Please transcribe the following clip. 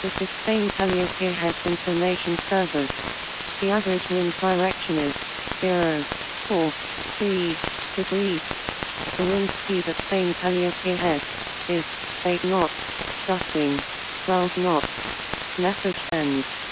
This is Spain Calliope Heads Information Service. The average wind direction is 0.43 degrees. The wind speed at Spain Calliope Head is 8 knots, gusting 12 knots. Message ends.